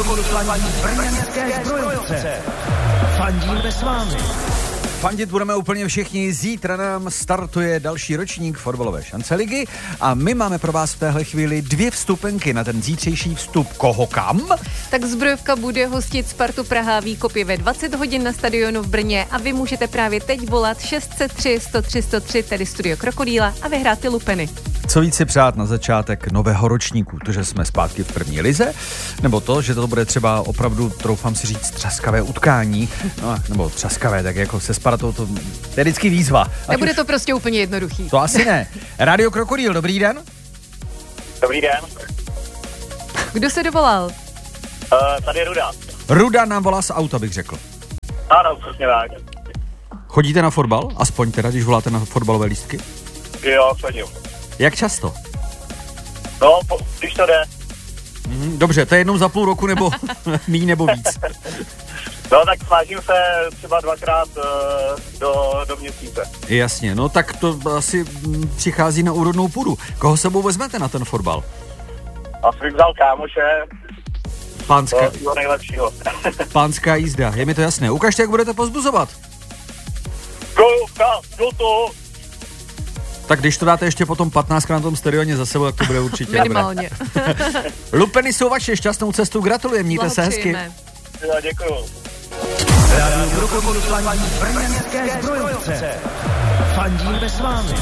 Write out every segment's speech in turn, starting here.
Krukodyl fandí brněnské Zbrojovce. Fandíme s vámi. Fandit budeme úplně všichni. Zítra nám startuje další ročník fotbalové šance ligy a my máme pro vás v téhle chvíli 2 vstupenky na ten zítřejší vstup. Koho kam? Tak Zbrojovka bude hostit Spartu Praha Výkopy ve 20 hodin na stadionu v Brně a vy můžete právě teď volat 603 103 103, tedy Studio Krokodýla, a vyhrát ty lupeny. Co víc si přát na začátek nového ročníku? To, že jsme zpátky v první lize? Nebo to, že to bude třeba opravdu, troufám si říct, třaskavé utkání? No, nebo třaskavé, tak jako se Spartou, to je vždycky výzva. Nebude to prostě úplně jednoduchý. To asi ne. Rádio Krokodýl, dobrý den. Dobrý den. Kdo se dovolal? Tady je Ruda. Ruda nám volá z auta, bych řekl. Ano, přesně tak. Chodíte na fotbal? Aspoň teda, když voláte na fotbalové lístky? Jo, chodím. Jak často? No, když to jde. Dobře, to je jednou za půl roku, nebo míň, nebo víc? No, tak snažím se třeba 2krát do měsíce. Jasně, no tak to asi přichází na úrodnou půdu. Koho sebou vezmete na ten fotbal? Asi bych vzal kámoše. Pánská. To nejlepšího. Pánská jízda, je mi to jasné. Ukažte, jak budete pozbuzovat. Go to. Tak když to dáte ještě potom 15krát na tom stadioně za sebou, tak to bude určitě minimálně. Lupeny jsou vaše, šťastnou cestu, gratulujem, mějte se hezky. Jo, děkuju. Rádio Krukodyl fandí brněnské Zbrojovce. Fandíme s vámi.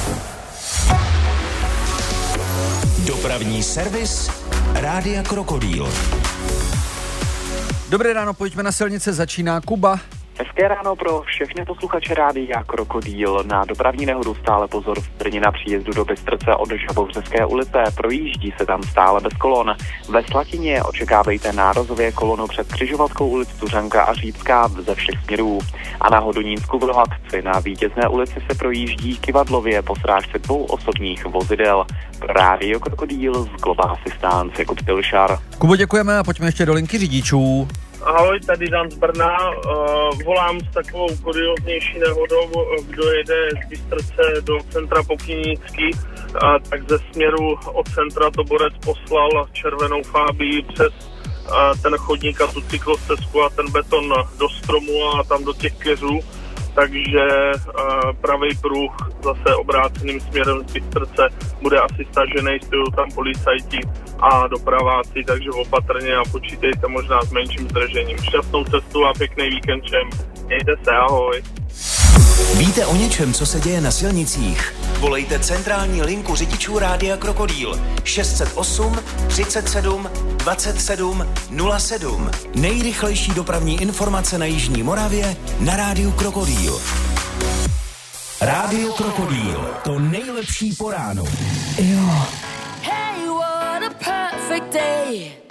Dopravní servis Rádia Krokodýl. Dobré ráno, pojďme na silnice, začíná Kuba. Hezké ráno pro všechny posluchače Rádia Krokodýl. Na dopravní nehodu stále pozor v Brně na příjezdu do Bystrce od Žabovřeské ulice. Projíždí se tam stále bez kolon. Ve Slatině očekávejte nárazově kolonu před křižovatkou ulic Tuřanka a Řípská ze všech směrů. A na Hodonínsku v Rohatci na Vítězné ulici se projíždí Kyvadlově po srážce 2 osobních vozidel. Pro Rádio Krokodýl z Global Assistance Jakub Pilšar. Kubo, děkujeme a pojďme ještě do linky řidičů. Ahoj, tady Dan z Brna. Volám s takovou kurióznější nehodou, kdo jede z Bystrce do centra Pokynícký, tak ze směru od centra to borec poslal červenou fábii přes ten chodník a tu cyklostezku a ten beton do stromu a tam do těch keřů. Takže pravý pruh zase obráceným směrem z Bystrce bude asi stažený, stojí tam policajti a dopraváci, takže opatrně a počítejte možná s menším zdržením. Šťastnou cestu a pěkný víkend všem. Mějte se, ahoj. Víte o něčem, co se děje na silnicích? Volejte centrální linku řidičů Rádia Krokodýl 608 37 27 07. Nejrychlejší dopravní informace na Jižní Moravě na Rádiu Krokodýl. Rádio Krokodýl, to nejlepší po ránu. Hey, what a perfect day.